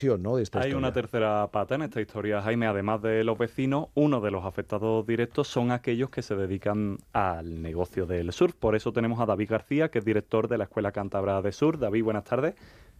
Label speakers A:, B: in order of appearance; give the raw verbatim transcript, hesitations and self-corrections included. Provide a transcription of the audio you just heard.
A: ¿no? De esta
B: Hay una
A: historia.
B: tercera pata en esta historia, Jaime. Además de los vecinos, uno de los afectados directos son aquellos que se dedican al negocio del surf. Por eso tenemos a David García, que es director de la Escuela Cántabra de Surf. David, buenas tardes.